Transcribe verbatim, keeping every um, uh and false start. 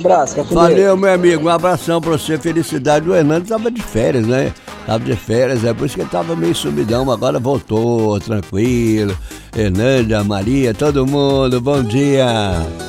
abraço, fica com Valeu, Deus. meu amigo. Um abração pra você. Felicidade. O Hernando tava de férias, né? Tava de férias, é por isso que ele tava meio sumidão. Agora voltou, tranquilo. Hernando, a Maria, todo mundo, bom dia.